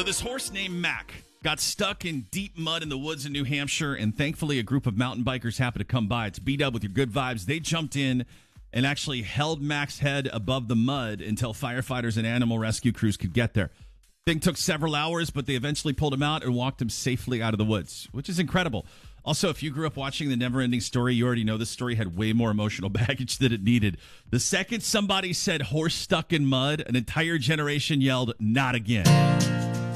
So this horse named Mac got stuck in deep mud in the woods in New Hampshire, and thankfully a group of mountain bikers happened to come by. It's B-Dub with your good vibes. They jumped in and actually held Mac's head above the mud until firefighters and animal rescue crews could get there. Thing took several hours, but they eventually pulled him out and walked him safely out of the woods, which is incredible. Also, if you grew up watching The Never-Ending Story, you already know this story had way more emotional baggage than it needed. The second somebody said horse stuck in mud, an entire generation yelled, "Not again."